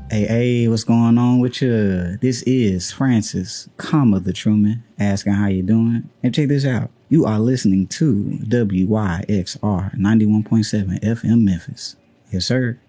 Hey, what's going on with you? This is Francis, the Truman, asking how you doing. And check this out. You are listening to WYXR 91.7 FM Memphis. Yes, sir.